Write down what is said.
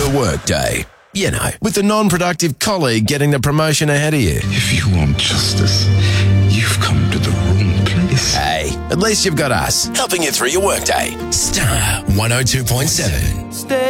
The workday. You know, with the non-productive colleague getting the promotion ahead of you. If you want justice, you've come to the wrong place. Hey, at least you've got us, helping you through your workday. Star 102.7. Stay